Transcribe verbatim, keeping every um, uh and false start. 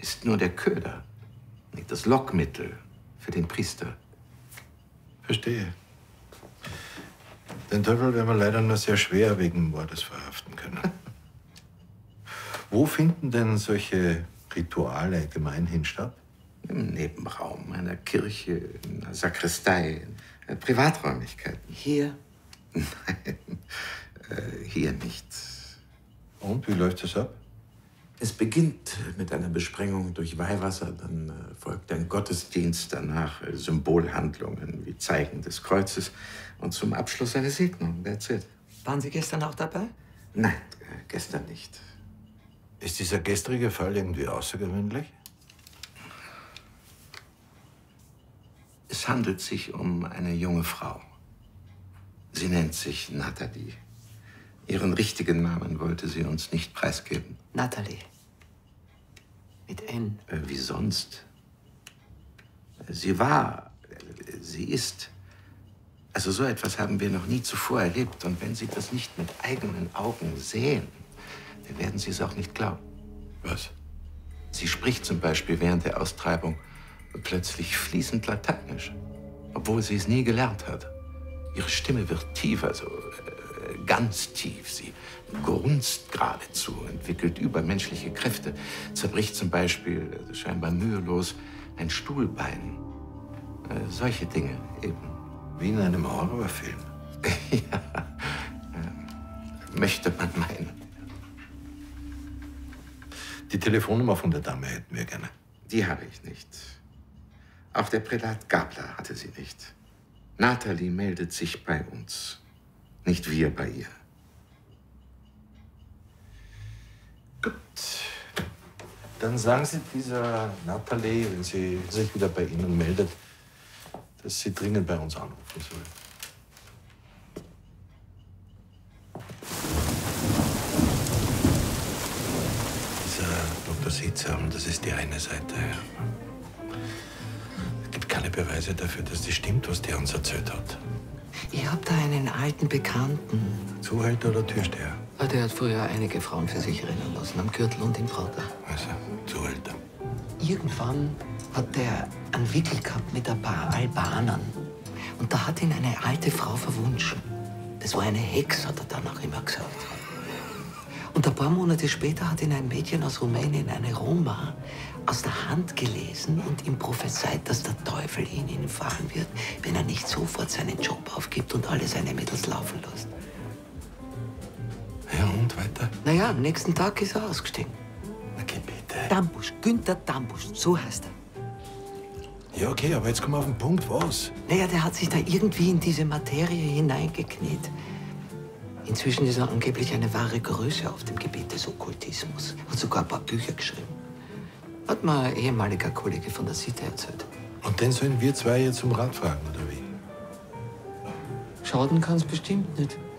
ist nur der Köder, nicht das Lockmittel für den Priester. Verstehe. Den Teufel werden wir leider nur sehr schwer wegen Mordes verhaften können. Wo finden denn solche Rituale gemeinhin statt? Im Nebenraum einer Kirche, in einer Sakristei, in Privaträumlichkeiten. Hier? Nein, äh, hier nicht. Und, wie läuft das ab? Es beginnt mit einer Besprengung durch Weihwasser, dann äh, folgt ein Gottesdienst, danach äh, Symbolhandlungen wie Zeigen des Kreuzes und zum Abschluss eine Segnung. That's it. Waren Sie gestern auch dabei? Nein, äh, gestern nicht. Ist dieser gestrige Fall irgendwie außergewöhnlich? Es handelt sich um eine junge Frau. Sie nennt sich Nathalie. Ihren richtigen Namen wollte sie uns nicht preisgeben. Nathalie. Mit N. Äh, wie sonst? Sie war, äh, sie ist. Also so etwas haben wir noch nie zuvor erlebt. Und wenn Sie das nicht mit eigenen Augen sehen, dann werden Sie es auch nicht glauben. Was? Sie spricht zum Beispiel während der Austreibung plötzlich fließend Lateinisch, obwohl sie es nie gelernt hat. Ihre Stimme wird tiefer, so äh, ganz tief. Sie grunzt geradezu, entwickelt übermenschliche Kräfte, zerbricht zum Beispiel, also scheinbar mühelos, ein Stuhlbein. Äh, solche Dinge eben. Wie in einem Horrorfilm. Ja, äh, möchte man meinen. Die Telefonnummer von der Dame hätten wir gerne. Die habe ich nicht. Auch der Prälat Gabler hatte sie nicht. Nathalie meldet sich bei uns, nicht wir bei ihr. Gut. Dann sagen Sie dieser Nathalie, wenn sie sich wieder bei Ihnen meldet, dass sie dringend bei uns anrufen soll. Doktor Sitzam, das ist die eine Seite. Es gibt keine Beweise dafür, dass das stimmt, was der uns erzählt hat. Ich hab da einen alten Bekannten. Zuhälter oder Türsteher? Ah, der hat früher einige Frauen für sich rennen lassen, am Gürtel und im Krauter. Also, Zuhälter. Irgendwann hat der einen Wickel gehabt mit ein paar Albanern. Und da hat ihn eine alte Frau verwunschen. Das war eine Hex, hat er danach immer gesagt. Und ein paar Monate später hat ihn ein Mädchen aus Rumänien, eine Roma, aus der Hand gelesen und ihm prophezeit, dass der Teufel ihn ihn fahren wird, wenn er nicht sofort seinen Job aufgibt und alle seine Mädels laufen lässt. Ja, und weiter? Naja, am nächsten Tag ist er ausgestiegen. Okay, bitte. Dambusch, Günther Dambusch, so heißt er. Ja, okay, aber jetzt kommen wir auf den Punkt, was? Naja, der hat sich da irgendwie in diese Materie hineingekniet. Inzwischen ist er angeblich eine wahre Größe auf dem Gebiet des Okkultismus. Hat sogar ein paar Bücher geschrieben. Hat mir ein ehemaliger Kollege von der Sitte erzählt. Und den sollen wir zwei jetzt um Rat fragen, oder wie? Schaden kann's bestimmt nicht.